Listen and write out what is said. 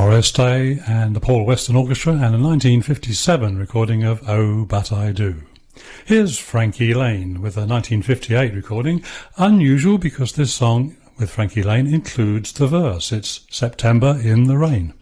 Doris Day and the Paul Weston Orchestra, and a 1957 recording of Oh But I Do. Here's Frankie Laine with a 1958 recording, unusual because this song with Frankie Laine includes the verse. It's September in the Rain.